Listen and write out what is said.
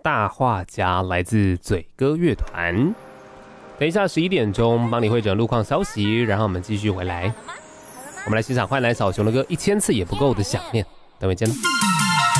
大画家，来自嘴歌乐团。等一下11点钟帮你汇整路况消息，然后我们继续回来。我们来欣赏坏男小熊的歌《1000次也不够的想念》，等会见了。